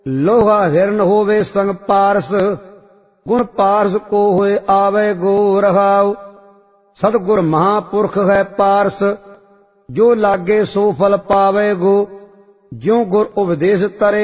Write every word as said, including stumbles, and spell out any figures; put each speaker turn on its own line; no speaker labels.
लोहा हिरन होवे संग पारस, गुण पारस को होए आवे गो रहाव। सतगुर महापुरख है पारस, जो लागे सो फल पावे गो। ज्यों गुर उपदेश तरे